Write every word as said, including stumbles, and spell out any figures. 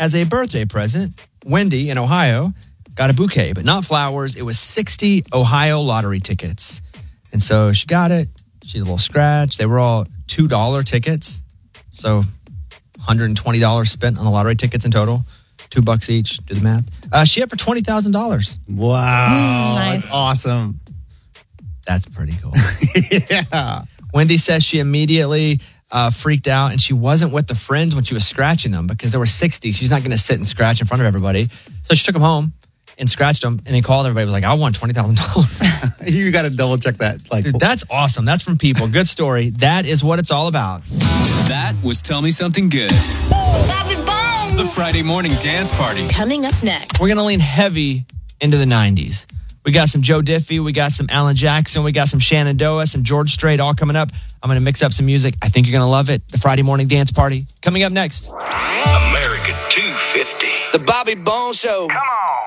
as a birthday present, Wendy in Ohio got a bouquet, but not flowers. It was sixty Ohio lottery tickets. And so she got it. She had a little scratch. They were all two dollar tickets. So one hundred twenty dollars spent on the lottery tickets in total. Two bucks each. Do the math. Uh, she had for twenty thousand dollars. Wow. Mm, nice. That's awesome. That's pretty cool. Yeah. Wendy says she immediately uh, freaked out, and she wasn't with the friends when she was scratching them because there were sixty. She's not going to sit and scratch in front of everybody. So she took them home and scratched them, and then called everybody. Was like, I won twenty thousand dollars. You got to double check that. Like, Dude, that's awesome. That's from people. Good story. That is what it's all about. That was Tell Me Something Good. The Friday morning dance party. Coming up next. We're going to lean heavy into the nineties. We got some Joe Diffie. We got some Alan Jackson. We got some Shenandoah, some George Strait all coming up. I'm going to mix up some music. I think you're going to love it. The Friday morning dance party. Coming up next. America two fifty. The Bobby Bone Show. Come on.